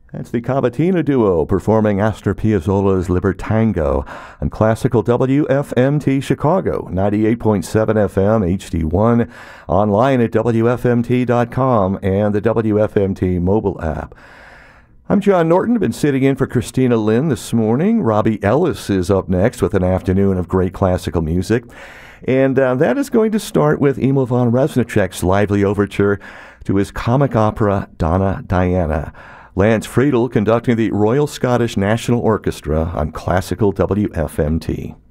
That's the Cavatina Duo performing Astor Piazzolla's Libertango on classical WFMT Chicago, 98.7 FM HD1, online at WFMT.com and the WFMT mobile app. I'm John Norton. I've been sitting in for Christina Lynn this morning. Robbie Ellis is up next with an afternoon of great classical music. And that is going to start with Emil von Reznicek's lively overture to his comic opera Donna Diana. Lance Friedel conducting the Royal Scottish National Orchestra on classical WFMT.